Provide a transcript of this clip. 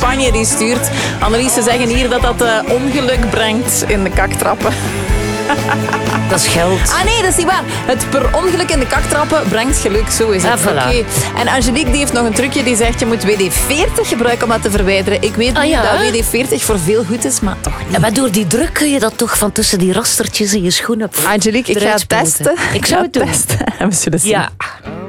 Spanje die stuurt. Annelies, ze zeggen hier dat ongeluk brengt in de kaktrappen. Dat is geld. Ah nee, dat is niet waar. Het per ongeluk in de kaktrappen brengt geluk. Zo is het. Voilà. Oké. En Angelique die heeft nog een trucje. Die zegt je moet WD-40 gebruiken om dat te verwijderen. Ik weet niet dat WD-40 voor veel goed is, maar toch niet. Ja, maar door die druk kun je dat toch van tussen die rastertjes in je schoenen... Angelique, ik ga eruit het testen. Ik zou het doen. testen. En we zullen zien. Ja.